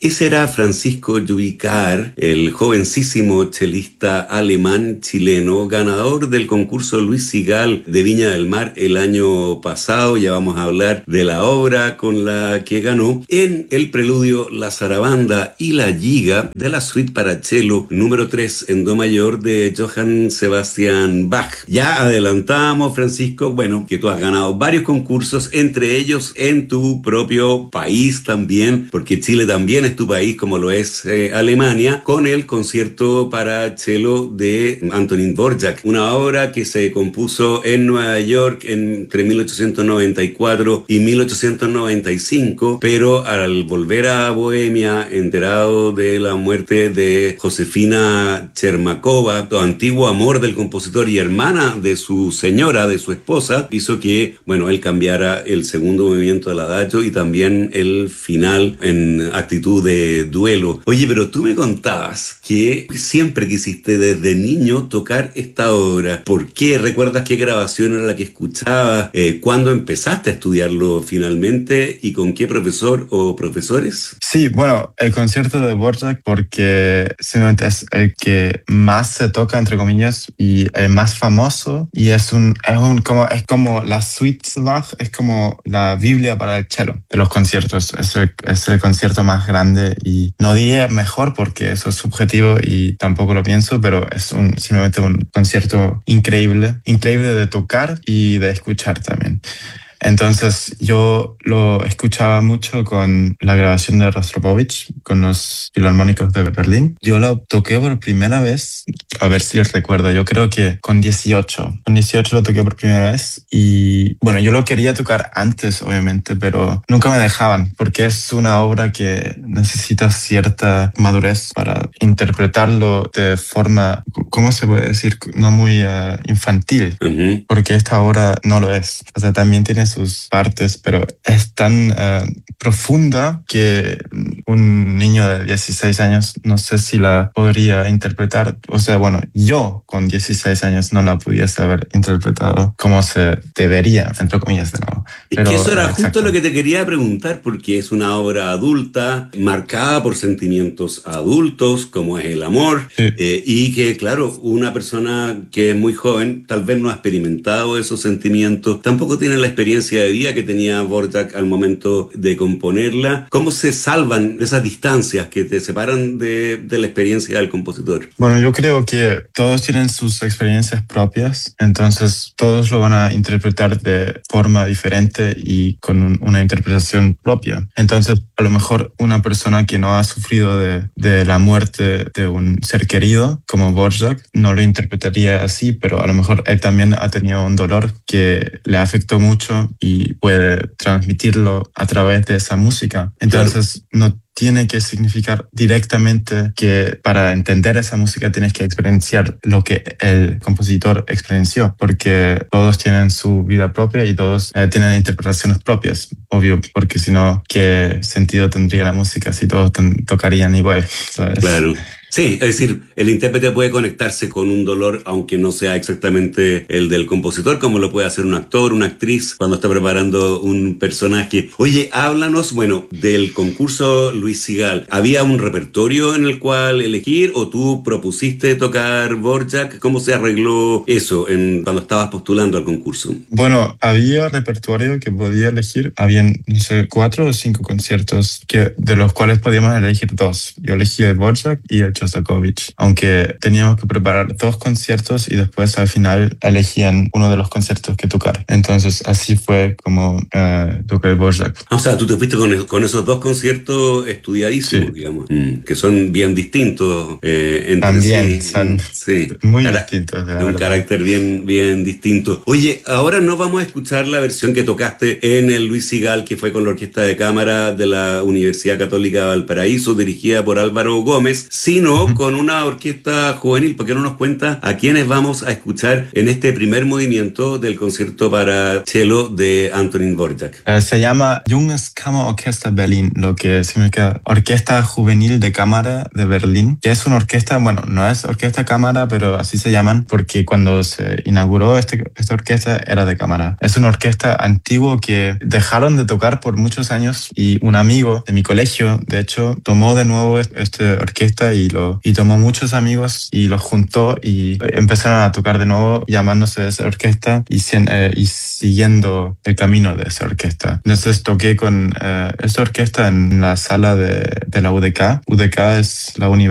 Ese era Francisco Llubicar, el jovencísimo chelista alemán chileno, ganador del concurso Luis Sigal de Viña del Mar el año pasado. Ya vamos a hablar de la obra con la que ganó en el preludio La Zarabanda y la Giga de la suite para cello número 3 en do mayor de Johann Sebastian Bach. Ya adelantamos, Francisco, bueno, que tú has ganado varios concursos, entre ellos en tu propio país también, porque Chile también es tu país, como lo es Alemania, con el concierto para cello de Antonín Dvorak, una obra que se compuso en Nueva York entre 1894 y 1895, pero al volver a Bohemia, enterado de la muerte de Josefina Chermakova, antiguo amor del compositor y hermana de su señora, de su esposa, hizo que, bueno, él cambiara el segundo movimiento del adagio y también el final en actitud de duelo. Oye, pero tú me contabas que siempre quisiste desde niño tocar esta obra. ¿Por qué? ¿Recuerdas qué grabación era la que escuchabas? ¿Cuándo empezaste a estudiarlo finalmente y con qué profesor o profesores? Sí, bueno, el concierto de Dvorak porque simplemente es el que más se toca, entre comillas, y el más famoso, y es como la suite Bach, es como la Biblia para el cello de los conciertos. Es el concierto más grande y no diría mejor porque eso es subjetivo y tampoco lo pienso, pero es simplemente un concierto increíble de tocar y de escuchar también. Entonces yo lo escuchaba mucho con la grabación de Rostropovich, con los Filarmónicos de Berlín. Yo lo toqué por primera vez, a ver si recuerdo, yo creo que con 18. Con 18 lo toqué por primera vez y bueno, yo lo quería tocar antes, obviamente, pero nunca me dejaban porque es una obra que necesita cierta madurez para interpretarlo de forma, ¿cómo se puede decir? No muy infantil, porque esta obra no lo es. O sea, también tiene sus partes, pero es tan profunda que un niño de 16 años no sé si la podría interpretar. O sea, bueno, yo con 16 años no la pudiese haber interpretado como se debería, entre comillas, de nuevo. Es que eso era justo lo que te quería preguntar, porque es una obra adulta, marcada por sentimientos adultos, como es el amor, Sí. y que, claro, una persona que es muy joven tal vez no ha experimentado esos sentimientos, tampoco tiene la experiencia de vida que tenía Dvorak al momento de componerla. ¿Cómo se salvan de esas distancias que te separan de la experiencia del compositor? Bueno, yo creo que todos tienen sus experiencias propias, entonces todos lo van a interpretar de forma diferente y con una interpretación propia. Entonces, a lo mejor una persona que no ha sufrido de la muerte de un ser querido, como Dvorak, no lo interpretaría así, pero a lo mejor él también ha tenido un dolor que le afectó mucho y puede transmitirlo a través de esa música. Entonces, no tiene que significar directamente que para entender esa música tienes que experienciar lo que el compositor experienciou, porque todos tienen su vida propia y todos tienen interpretaciones propias, obvio, porque si no, ¿qué sentido tendría la música si todos tocarían igual? ¿Sabes? Claro. Sí, es decir, el intérprete puede conectarse con un dolor, aunque no sea exactamente el del compositor, como lo puede hacer un actor, una actriz, cuando está preparando un personaje. Oye, háblanos, bueno, del concurso Luis Sigal. ¿Había un repertorio en el cual elegir o tú propusiste tocar Dvorak? ¿Cómo se arregló eso cuando estabas postulando al concurso? Bueno, había repertorio que podía elegir. Habían, no sé, 4 o 5 conciertos de los cuales podíamos elegir 2. Yo elegí el Dvorak y el Shostakovich, aunque teníamos que preparar 2 conciertos y después al final elegían uno de los conciertos que tocar. Entonces así fue como toqué el Dvorak. O sea, tú te fuiste con esos 2 conciertos estudiadísimos, Sí. digamos, que son bien distintos entre También sí. son Sí, muy distintos, de la un verdad. carácter bien, bien distinto. Oye, ahora no vamos a escuchar la versión que tocaste en el Luis Sigal, que fue con la Orquesta de Cámara de la Universidad Católica de Valparaíso, dirigida por Álvaro Gómez, sino bueno, con una orquesta juvenil, ¿por qué no nos cuenta a quiénes vamos a escuchar en este primer movimiento del concierto para cello de Antonín Dvorak? Se llama Junges Kammerorchester Berlin, lo que significa Orquesta Juvenil de Cámara de Berlín, que es una orquesta, bueno, no es orquesta cámara, pero así se llaman porque cuando se inauguró esta orquesta era de cámara. Es una orquesta antigua que dejaron de tocar por muchos años y un amigo de mi colegio, de hecho, tomó de nuevo esta orquesta y tomó muchos amigos y los juntó y empezaron a tocar de nuevo llamándose esa orquesta y siguiendo el camino de esa orquesta. Entonces toqué con esta orquesta en la sala de la UDK. UDK es la universidad